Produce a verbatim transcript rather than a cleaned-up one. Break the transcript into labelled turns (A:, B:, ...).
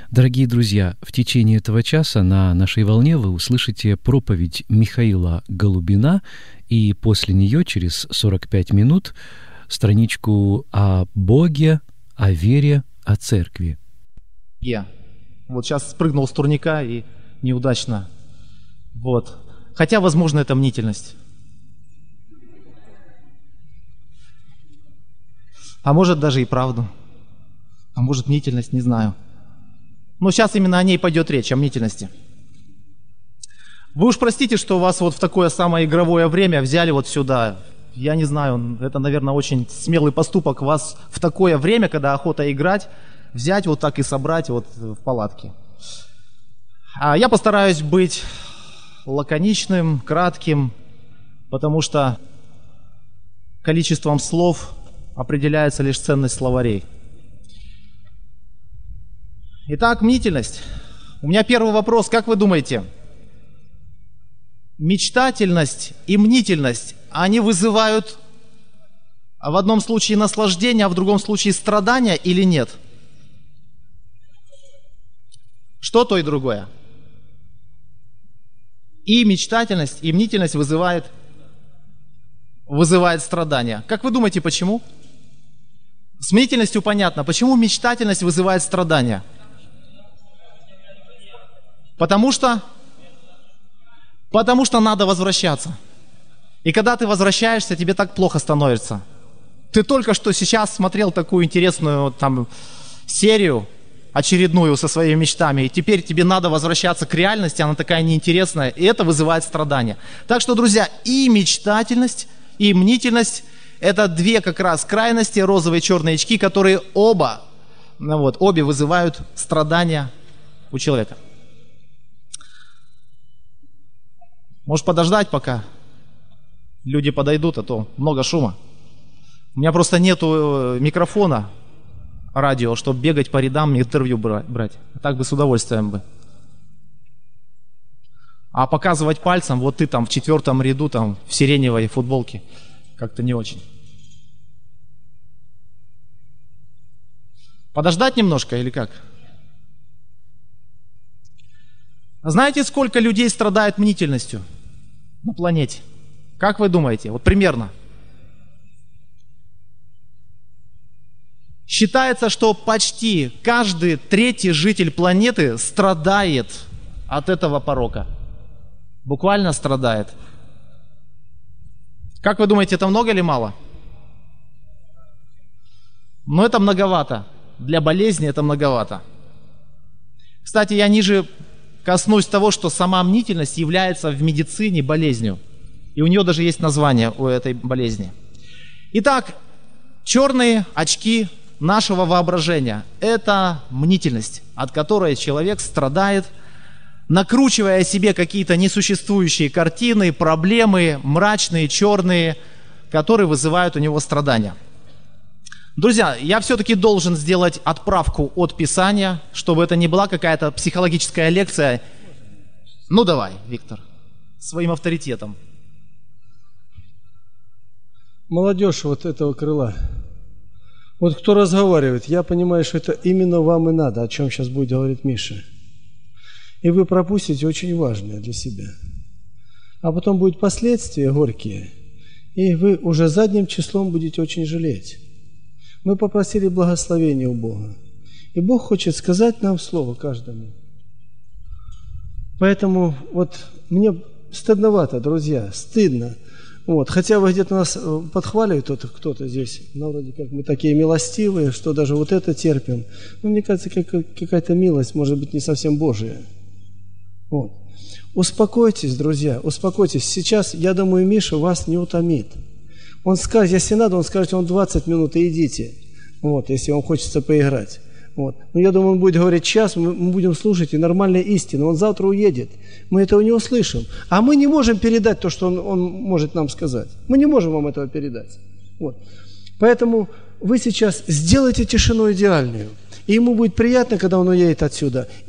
A: Дорогие друзья, в течение этого часа на нашей волне вы услышите проповедь Михаила Голубина, и после нее, через сорок пять минут, страничку о Боге, о вере, о церкви.
B: Я вот сейчас спрыгнул с турника и неудачно. Вот. Хотя, возможно, это мнительность. А может, даже и правду. А может, мнительность, не знаю. Но сейчас именно о ней пойдет речь, о мнительности. Вы уж простите, что вас вот в такое самое игровое время взяли вот сюда. Я не знаю, это, наверное, очень смелый поступок вас в такое время, когда охота играть, взять вот так и собрать вот в палатке. А я постараюсь быть лаконичным, кратким, потому что количеством слов определяется лишь ценность словарей. Итак, мнительность. У меня первый вопрос. Как вы думаете, мечтательность и мнительность, они вызывают в одном случае наслаждение, а в другом случае страдания или нет? Что то и другое? И мечтательность, и мнительность вызывает, вызывает страдания. Как вы думаете, почему? С мнительностью понятно. Почему мечтательность вызывает страдания? Потому что, потому что надо возвращаться. И когда ты возвращаешься, тебе так плохо становится. Ты только что сейчас смотрел такую интересную там серию, очередную со своими мечтами, и теперь тебе надо возвращаться к реальности, она такая неинтересная, и это вызывает страдания. Так что, друзья, и мечтательность, и мнительность – это две как раз крайности, розовые и черные очки, которые оба, ну вот, обе вызывают страдания у человека. Можешь подождать, пока люди подойдут, а то много шума. У меня просто нету микрофона, радио, чтобы бегать по рядам и интервью брать. Так бы с удовольствием бы. А показывать пальцем, вот ты там в четвертом ряду, там в сиреневой футболке, как-то не очень. Подождать немножко или как? Знаете, сколько людей страдает мнительностью на планете? Как вы думаете? Вот примерно. Считается, что почти каждый третий житель планеты страдает от этого порока. Буквально страдает. Как вы думаете, это много или мало? Ну, это многовато. Для болезни это многовато. Кстати, я ниже коснусь того, что сама мнительность является в медицине болезнью. И у нее даже есть название у этой болезни. Итак, черные очки нашего воображения – это мнительность, от которой человек страдает, накручивая себе какие-то несуществующие картины, проблемы, мрачные, черные, которые вызывают у него страдания. Друзья, я все-таки должен сделать отправку от Писания, чтобы это не была какая-то психологическая лекция. Ну давай, Виктор, своим авторитетом.
C: Молодежь вот этого крыла. Вот кто разговаривает, я понимаю, что это именно вам и надо, о чем сейчас будет говорить Миша. И вы пропустите очень важное для себя. А потом будут последствия горькие, и вы уже задним числом будете очень жалеть. Мы попросили благословения у Бога. И Бог хочет сказать нам слово каждому. Поэтому вот мне стыдновато, друзья, стыдно. Вот. Хотя вы где-то нас подхваливают, кто-то, кто-то здесь, ну, вроде как мы такие милостивые, что даже вот это терпим. Но мне кажется, как, какая-то милость, может быть, не совсем Божия. Вот. Успокойтесь, друзья, успокойтесь. Сейчас, я думаю, Миша вас не утомит. Он скажет, если надо, он скажет вам двадцать минут и идите, вот, если вам хочется поиграть. Вот. Но я думаю, он будет говорить час, мы, мы будем слушать, и нормальная истина. Он завтра уедет, мы этого не услышим. А мы не можем передать то, что он, он может нам сказать. Мы не можем вам этого передать. Вот. Поэтому вы сейчас сделайте тишину идеальную, и ему будет приятно, когда он уедет отсюда.